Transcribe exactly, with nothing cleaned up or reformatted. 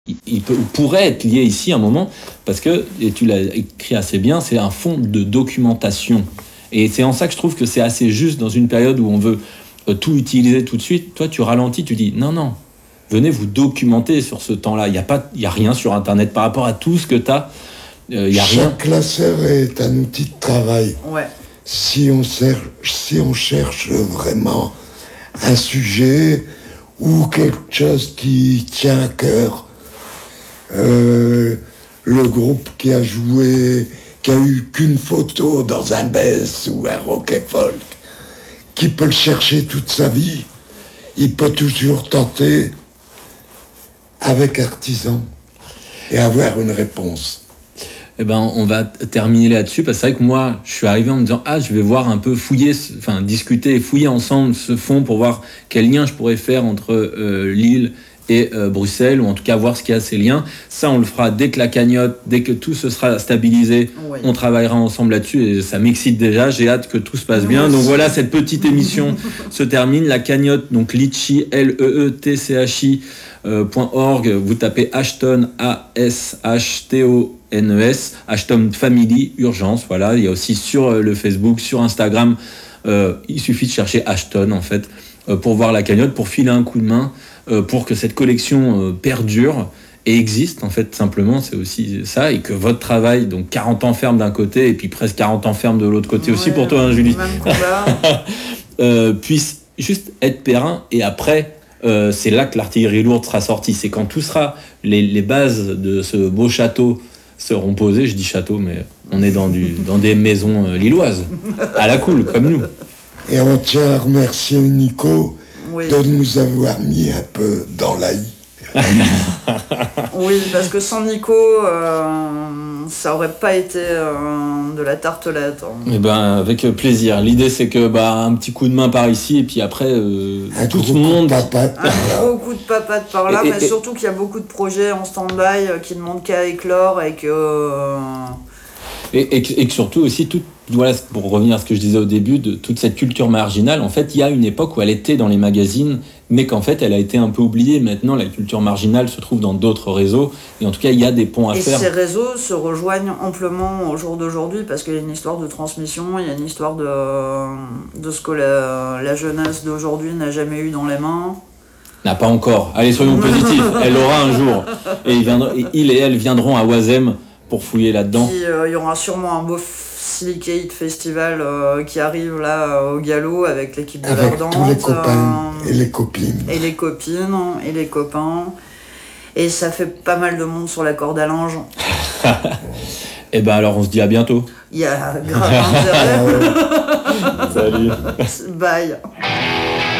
il, il peut, pourrait être lié ici à un moment, parce que, et tu l'as écrit assez bien, c'est un fond de documentation. Et c'est en ça que je trouve que c'est assez juste dans une période où on veut euh, tout utiliser tout de suite. Toi, tu ralentis, tu dis non, non, venez vous documenter sur ce temps-là. Il n'y a pas, il y a rien sur Internet par rapport à tout ce que tu as. Euh, il y a Chaque rien. classeur est un outil de travail. Ouais. Si on, cher- si on cherche vraiment un sujet ou quelque chose qui tient à cœur, euh, le groupe qui a joué, qui a eu qu'une photo dans un bass ou un rock et folk, qui peut le chercher toute sa vie, il peut toujours tenter avec Artisan et avoir une réponse. Eh ben, on va terminer là-dessus, parce que c'est vrai que moi, je suis arrivé en me disant, ah, je vais voir un peu fouiller, enfin, discuter et fouiller ensemble ce fond pour voir quel lien je pourrais faire entre euh, Lille et euh, Bruxelles, ou en tout cas voir ce qu'il y a ces liens. Ça, on le fera dès que la cagnotte, dès que tout se sera stabilisé, Oui. on travaillera ensemble là-dessus, et ça m'excite déjà, j'ai hâte que tout se passe bien. Donc voilà, cette petite émission se termine. La cagnotte, donc Litchi, L E E T C H I, euh, .org, vous tapez Ashton, A S H T O N E S, Ashton Family Urgence, voilà. Il y a aussi sur le Facebook, sur Instagram, euh, il suffit de chercher Ashton, en fait, euh, pour voir la cagnotte, pour filer un coup de main, euh, pour que cette collection euh, perdure et existe, en fait, simplement, c'est aussi ça, et que votre travail, donc quarante ans ferme d'un côté, et puis presque quarante ans ferme de l'autre côté Ouais, aussi pour toi, hein, Julie, même combat. euh, puisse juste être périn, et après, euh, c'est là que l'artillerie lourde sera sortie. C'est quand tout sera, les, les bases de ce beau château seront posées, je dis château, mais on est dans, du, dans des maisons euh, lilloises, à la cool, comme nous. Et on tient à remercier Nico Oui. de nous avoir mis un peu dans la i. Oui, parce que sans Nico, euh, ça aurait pas été euh, de la tartelette. Hein. Eh ben, avec plaisir. L'idée, c'est que bah, un petit coup de main par ici, et puis après, euh, Un tout gros le coup de monde. patate. Un gros coup de papate par là, Et- et- mais surtout qu'il y a beaucoup de projets en stand-by euh, qui demandent qu'à éclore et que. euh, Et, et, que- et que surtout aussi, tout, voilà, pour revenir à ce que je disais au début, de toute cette culture marginale, en fait, il y a une époque où elle était dans les magazines, mais qu'en fait, elle a été un peu oubliée. Maintenant, la culture marginale se trouve dans d'autres réseaux, et en tout cas, il y a des ponts à Et faire. ces réseaux se rejoignent amplement au jour d'aujourd'hui parce qu'il y a une histoire de transmission, il y a une histoire de, de ce que la, la jeunesse d'aujourd'hui n'a jamais eu dans les mains. N'a pas encore. Allez, soyons positifs. Elle l'aura un jour. Et il, viendra, et il et elle viendront à Oisem pour fouiller là-dedans. Puis euh, il y aura sûrement un beau Silicate Festival euh, qui arrive là euh, au galop avec l'équipe de Avec Verdante. tous les copains euh, et les copines. et les copines et les copains. Et ça fait pas mal de monde sur la corde à linge. Et ben alors, on se dit à bientôt. Il y a grave intérêt. Salut. Bye.